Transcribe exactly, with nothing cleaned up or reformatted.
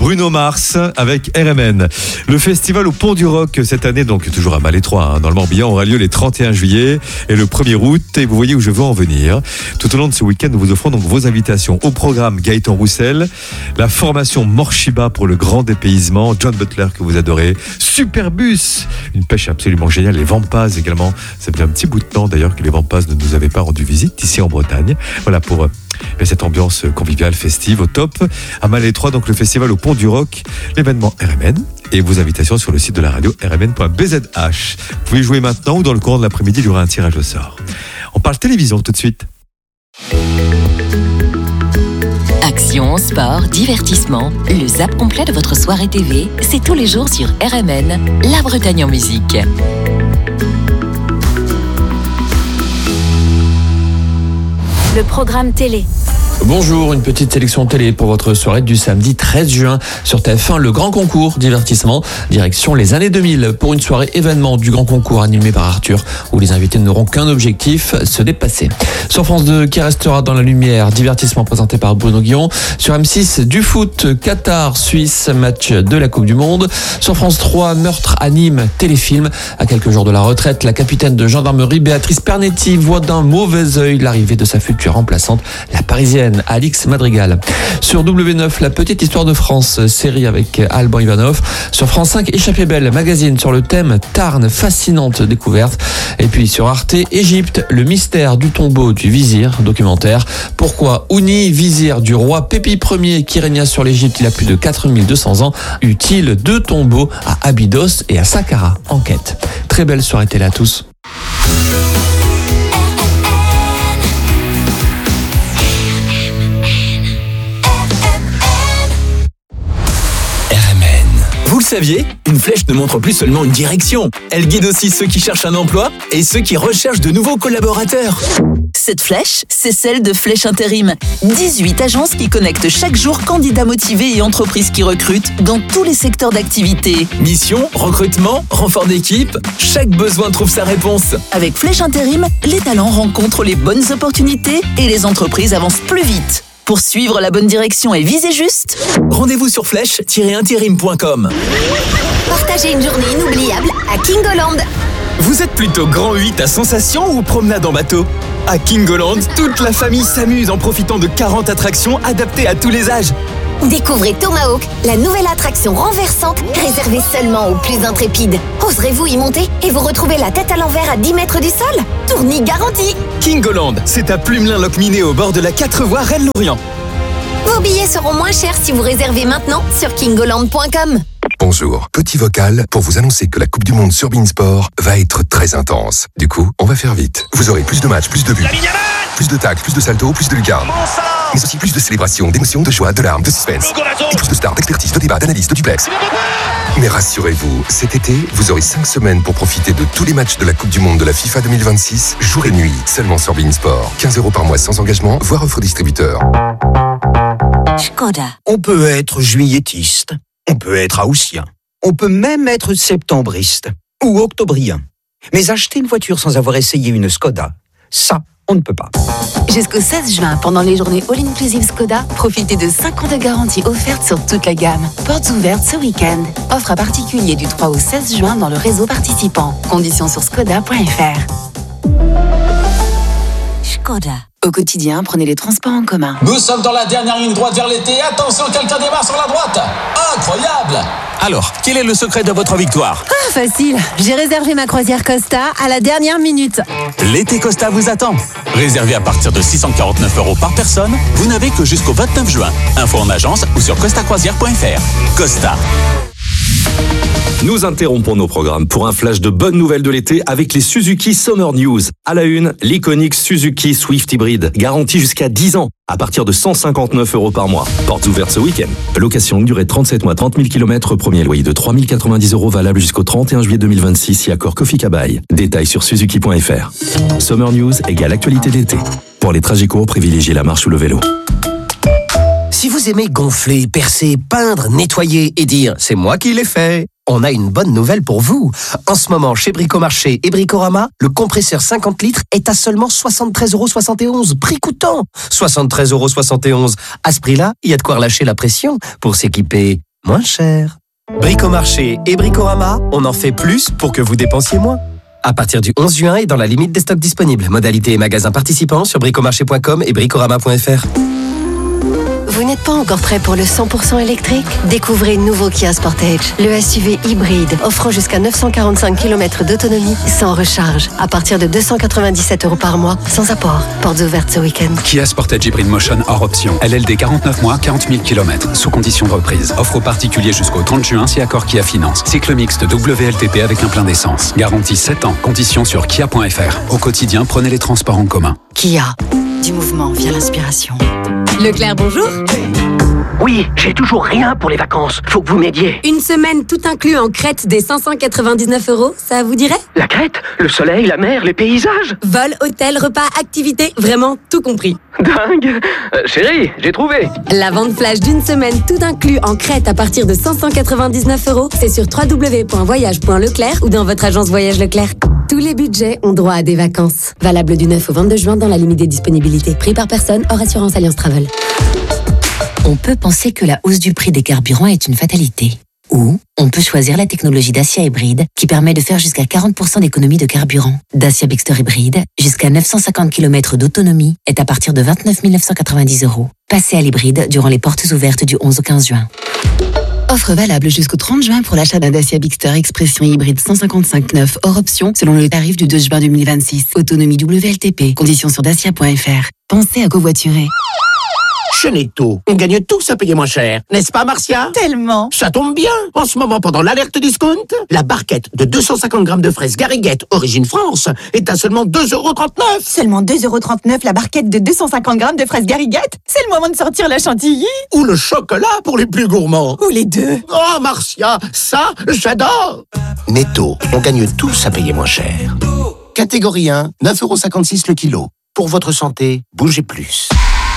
Bruno Mars avec R M N. Le festival au Pont du Roc cette année, donc toujours à Malétroit, hein, dans le Morbihan, aura lieu les trente et un juillet et le premier août. Et vous voyez où je veux en venir. Tout au long de ce week-end, nous vous offrons donc vos invitations. Au programme, Gaëtan Roussel, la formation Morshiba pour le grand dépaysement, John Butler que vous adorez, Superbus, une pêche absolument géniale, les Vampas également. Ça fait un petit bout de temps d'ailleurs que les Vampas ne nous avaient pas rendu visite ici en Bretagne. Voilà pour euh, cette ambiance conviviale, festive, au top. À Malétroit, donc le festival au Pont du Roc, l'événement R M N et vos invitations sur le site de la radio r m n point b z h. Vous pouvez jouer maintenant ou dans le courant de l'après-midi, il y aura un tirage au sort. On parle télévision tout de suite. Action, sport, divertissement, le zap complet de votre soirée T V, c'est tous les jours sur R M N, la Bretagne en musique. Le programme télé. Bonjour, une petite sélection télé pour votre soirée du samedi treize juin sur T F un, le grand concours divertissement, direction les années deux mille pour une soirée événement du grand concours animé par Arthur où les invités n'auront qu'un objectif, se dépasser. Sur France deux, qui restera dans la lumière, divertissement présenté par Bruno Guillon. Sur M six, du foot, Qatar, Suisse, match de la Coupe du Monde. Sur France trois, meurtre à Nîmes, téléfilm. À quelques jours de la retraite, la capitaine de gendarmerie Béatrice Pernetti voit d'un mauvais œil l'arrivée de sa future remplaçante, la Parisienne Alix Madrigal. Sur W neuf, la petite histoire de France, série avec Alban Ivanov. Sur France cinq, Échappée belle, magazine sur le thème Tarn, fascinante découverte. Et puis sur Arte, Égypte, le mystère du tombeau du vizir, documentaire. Pourquoi Ouni, vizir du roi Pépi Ier qui régna sur l'Égypte il y a plus de quatre mille deux cents ans, eut-il deux tombeaux à Abydos et à Saqqara? Enquête. Très belle soirée télé à tous. Vous le saviez, une flèche ne montre plus seulement une direction. Elle guide aussi ceux qui cherchent un emploi et ceux qui recherchent de nouveaux collaborateurs. Cette flèche, c'est celle de Flèche Intérim. dix-huit agences qui connectent chaque jour candidats motivés et entreprises qui recrutent dans tous les secteurs d'activité. Mission, recrutement, renfort d'équipe, chaque besoin trouve sa réponse. Avec Flèche Intérim, les talents rencontrent les bonnes opportunités et les entreprises avancent plus vite. Pour suivre la bonne direction et viser juste, rendez-vous sur flèche tiret intérim point com. Partagez une journée inoubliable à Kingoland. Vous êtes plutôt grand huit à sensation ou promenade en bateau? À Kingoland, toute la famille s'amuse en profitant de quarante attractions adaptées à tous les âges. Découvrez Tomahawk, la nouvelle attraction renversante réservée seulement aux plus intrépides. Oserez-vous y monter et vous retrouvez la tête à l'envers à dix mètres du sol? Tournis garanti. Kingoland, c'est à Plumelin-Locminé au bord de la quatre voies Rennes-Lorient. Vos billets seront moins chers si vous réservez maintenant sur kingoland point com. Bonjour, petit vocal pour vous annoncer que la Coupe du Monde sur Beansport va être très intense. Du coup, on va faire vite. Vous aurez plus de matchs, plus de buts, plus de tacles, plus de saltos, plus de lucarnes. Mais aussi plus de célébrations, d'émotions, de joie, de larmes, de suspense. Et plus de stars, d'expertise, de débats, d'analyses, de duplex. Mais rassurez-vous, cet été, vous aurez cinq semaines pour profiter de tous les matchs de la Coupe du Monde de la FIFA deux mille vingt-six, jour et nuit, seulement sur Beansport. quinze euros par mois sans engagement, voire offre distributeur. Skoda. On peut être juilletiste, on peut être haussien, on peut même être septembriste ou octobrien. Mais acheter une voiture sans avoir essayé une Skoda, ça, on ne peut pas. Jusqu'au seize juin, pendant les journées All-Inclusive Skoda, profitez de cinq ans de garantie offerte sur toute la gamme. Portes ouvertes ce week-end. Offre à particulier du trois au seize juin dans le réseau participant. Conditions sur skoda point f r. Skoda. Au quotidien, prenez les transports en commun. Nous sommes dans la dernière ligne droite vers l'été. Attention, quelqu'un démarre sur la droite. Incroyable! Alors, quel est le secret de votre victoire? Ah, facile. J'ai réservé ma croisière Costa à la dernière minute. L'été Costa vous attend. Réservé à partir de six cent quarante-neuf euros par personne, vous n'avez que jusqu'au vingt-neuf juin. Info en agence ou sur costa croisière point f r. Costa. Nous interrompons nos programmes pour un flash de bonnes nouvelles de l'été avec les Suzuki Summer News. À la une, l'iconique Suzuki Swift Hybrid, garantie jusqu'à dix ans, à partir de cent cinquante-neuf euros par mois. Portes ouvertes ce week-end. Location durée trente-sept mois, trente mille kilomètres, premier loyer de trois mille quatre-vingt-dix euros valable jusqu'au trente et un juillet deux mille vingt-six, si accord Kofi Kabai. Détails sur suzuki point f r. Summer News égale actualité d'été. Pour les trajets courts, privilégiez la marche ou le vélo. Si vous aimez gonfler, percer, peindre, nettoyer et dire « c'est moi qui l'ai fait », on a une bonne nouvelle pour vous. En ce moment, chez Bricomarché et Bricorama, le compresseur cinquante litres est à seulement soixante-treize euros soixante et onze. Prix coûtant soixante-treize euros soixante et onze. À ce prix-là, il y a de quoi relâcher la pression pour s'équiper moins cher. Bricomarché et Bricorama, on en fait plus pour que vous dépensiez moins. À partir du onze juin et dans la limite des stocks disponibles. Modalité et magasins participants sur bricomarché point com et bricorama point f r. Vous n'êtes pas encore prêt pour le cent pour cent électrique? Découvrez le nouveau Kia Sportage, le S U V hybride offrant jusqu'à neuf cent quarante-cinq kilomètres d'autonomie sans recharge, à partir de deux cent quatre-vingt-dix-sept euros par mois, sans apport. Portes ouvertes ce week-end. Kia Sportage Hybrid Motion hors option. L L D quarante-neuf mois, quarante mille kilomètres, sous condition de reprise. Offre aux particuliers jusqu'au trente juin si accord Kia Finance. Cycle mixte W L T P avec un plein d'essence. Garantie sept ans. Conditions sur kia point f r. Au quotidien, prenez les transports en commun. Kia, du mouvement via l'inspiration. Leclerc, bonjour. Oui, j'ai toujours rien pour les vacances. Faut que vous m'aidiez. Une semaine tout inclus en Crète des cinq cent quatre-vingt-dix-neuf euros, ça vous dirait? La Crète, le soleil, la mer, les paysages. Vol, hôtel, repas, activités, vraiment tout compris. Dingue. euh, Chérie, j'ai trouvé. La vente flash d'une semaine tout inclus en Crète à partir de cinq cent quatre-vingt-dix-neuf euros, c'est sur w w w point voyage point leclerc ou dans votre agence Voyage Leclerc. Tous les budgets ont droit à des vacances. Valable du neuf au vingt-deux juin dans la limite des disponibilités. Prix par personne, hors assurance Alliance Travel. On peut penser que la hausse du prix des carburants est une fatalité. Ou on peut choisir la technologie Dacia Hybride qui permet de faire jusqu'à quarante pour cent d'économie de carburant. Dacia Bigster Hybride, jusqu'à neuf cent cinquante kilomètres d'autonomie, est à partir de vingt-neuf mille neuf cent quatre-vingt-dix euros. Passez à l'hybride durant les portes ouvertes du onze au quinze juin. Offre valable jusqu'au trente juin pour l'achat d'un Dacia Bigster Expression hybride cent cinquante-cinq neuf hors option selon le tarif du deux juin deux mille vingt-six. Autonomie W L T P. Conditions sur dacia point f r. Pensez à covoiturer. Chez Netto, on gagne tous à payer moins cher. N'est-ce pas, Marcia? Tellement. Ça tombe bien. En ce moment, pendant l'alerte discount, la barquette de deux cent cinquante grammes de fraises Gariguette origine France est à seulement deux euros trente-neuf. Seulement deux euros trente-neuf la barquette de deux cent cinquante grammes de fraises Gariguette? C'est le moment de sortir la chantilly. Ou le chocolat pour les plus gourmands. Ou les deux. Oh, Marcia, ça, j'adore. Netto, on gagne tous à payer moins cher. Catégorie un, neuf euros cinquante-six le kilo. Pour votre santé, bougez plus.